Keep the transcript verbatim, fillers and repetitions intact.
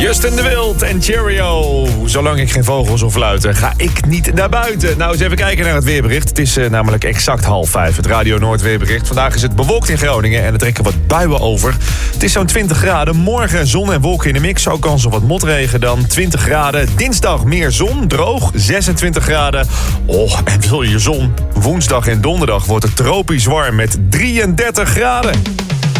Justin de Wild en Cheerio. Zolang ik geen vogels hoor fluiten, ga ik niet naar buiten. Nou, eens even kijken naar het weerbericht. Het is uh, namelijk exact half vijf. Het Radio Noord weerbericht. Vandaag is het bewolkt in Groningen en er trekken wat buien over. Het is zo'n twintig graden. Morgen zon en wolken in de mix. Ook kans op wat motregen dan. twintig graden. Dinsdag meer zon, droog. zesentwintig graden. Oh, en wil je zon? Woensdag en donderdag wordt het tropisch warm met drieëndertig graden.